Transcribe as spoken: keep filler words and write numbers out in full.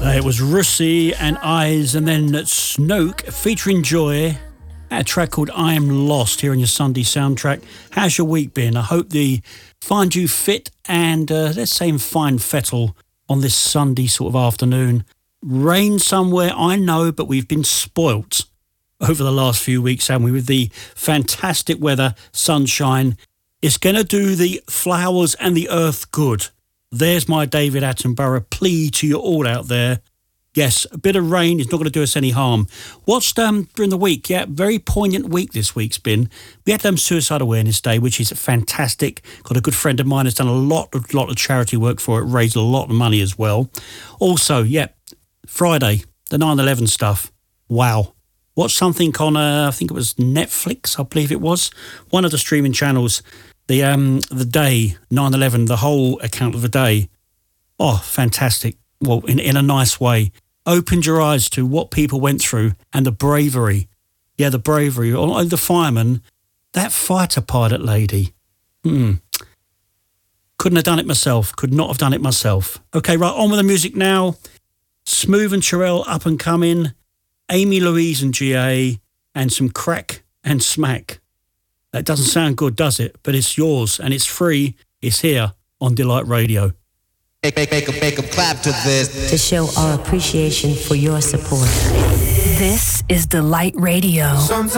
Uh, it was Russie and Eyes, and then Snoke featuring Joy, a track called I Am Lost here on your Sunday soundtrack. How's your week been? I hope they find you fit and, uh, let's say, in fine fettle on this Sunday sort of afternoon. Rain somewhere, I know, but we've been spoilt over the last few weeks, haven't we, with the fantastic weather, sunshine. It's going to do the flowers and the earth good. There's my David Attenborough plea to you all out there. Yes, a bit of rain is not going to do us any harm. Watched um, during the week, yeah, very poignant week this week's been. We had um, Suicide Awareness Day, which is fantastic. Got a good friend of mine who's done a lot, a lot of charity work for it, raised a lot of money as well. Also, yeah, Friday, the nine eleven stuff. Wow. Watched something on, uh, I think it was Netflix, I believe it was. One of the streaming channels. The um the day, nine eleven, the whole account of the day. Oh, fantastic. Well, in, in a nice way. Opened your eyes to what people went through and the bravery. Yeah, the bravery. Oh, the fireman, that fighter pilot lady. Hmm. Couldn't have done it myself. Could not have done it myself. Okay, right, on with the music now. Smooth and Cherrelle up and coming. Amy Louise and G A. And some crack and smack. That doesn't sound good, does it? But it's yours and it's free. It's here on Delight Radio. Make, make, make, make them clap to this. To show our appreciation for your support. This is Delight Radio. Sometimes